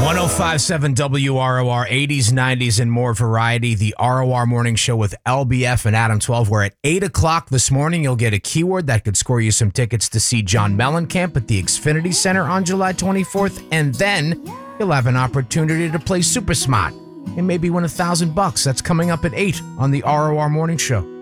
1057 WROR, 80s, 90s, and more variety. The ROR Morning Show with LBF and Adam 12. We're at 8 o'clock this morning. You'll get a keyword that could score you some tickets to see John Mellencamp at the Xfinity Center on July 24th. And then you'll have an opportunity to play Super Smart and maybe win $1,000. That's coming up at 8 on the ROR Morning Show.